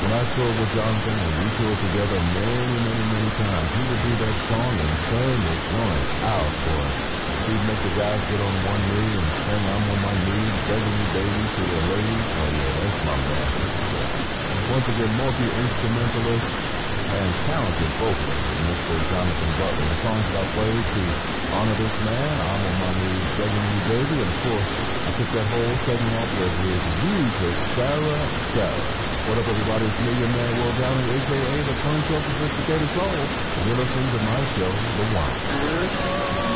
When I toured with Jonathan, and we toured together many times, he would do that song and turn the joint out for us. He'd make the guys get on one knee and sing I'm on my knees, begging you baby to your ladies. Oh yeah, that's my man. Once again, multi-instrumentalist and talented vocalist, Mr. Jonathan Butler. The songs that I played to honor this man, I'm on my knees, begging you baby. And of course, I took that whole segment off with his music, Sarah. What up, everybody? It's me, your man, Will Downing, a.k.a. the Punch of Sophisticated Soul. And you're listening to my show, The Wine.